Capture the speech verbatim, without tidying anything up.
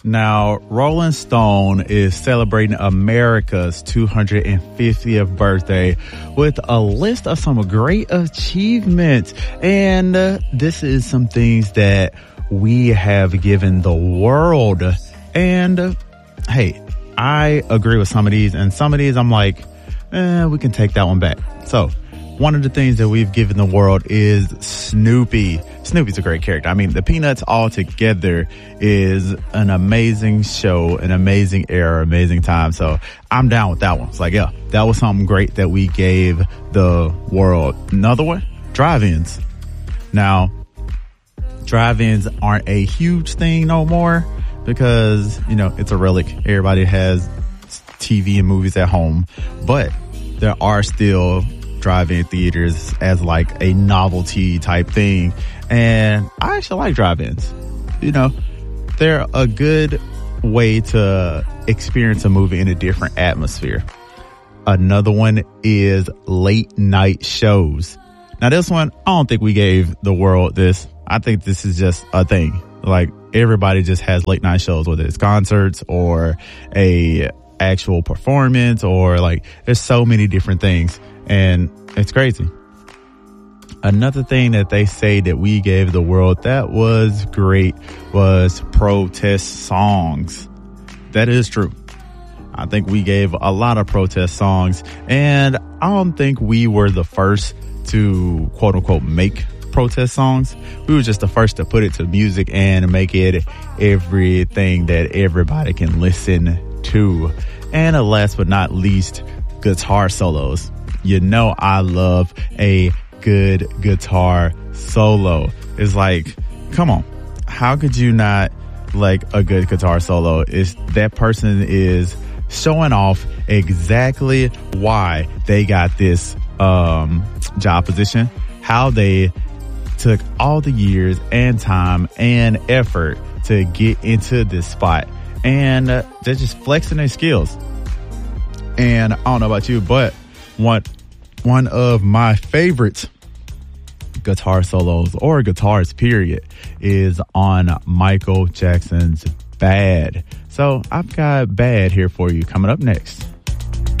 Now, Rolling Stone is celebrating America's two hundred fiftieth birthday with a list of some great achievements. And uh, this is some things that we have given the world. And uh, hey, I agree with some of these, and some of these I'm like, eh, we can take that one back. So one of the things that we've given the world is Snoopy. Snoopy's a great character. I mean, the Peanuts all together is an amazing show, an amazing era, amazing time. So I'm down with that one. It's like, yeah, that was something great that we gave the world. Another one, drive-ins. Now, drive-ins aren't a huge thing no more because, you know, it's a relic. Everybody has T V and movies at home, but there are still drive-in theaters as like a novelty type thing. And I actually like drive-ins. You know, they're a good way to experience a movie in a different atmosphere. Another one is late night shows. Now this one, I don't think we gave the world this. I think this is just a thing. Like everybody just has late night shows, whether it's concerts or a actual performance or like there's so many different things. And it's crazy. Another thing that they say that we gave the world that was great was protest songs. That is true. I think we gave a lot of protest songs, and I don't think we were the first to quote unquote make protest songs. We were just the first to put it to music and make it everything that everybody can listen to. And last but not least, guitar solos. You know, I love a good guitar solo. It's like, come on, how could you not like a good guitar solo? Is that person is showing off exactly why they got this um job position, how they took all the years and time and effort to get into this spot, and uh, they're just flexing their skills. And I don't know about you, but one one of my favorite guitar solos or guitars period is on Michael Jackson's Bad. So I've got Bad here for you coming up next.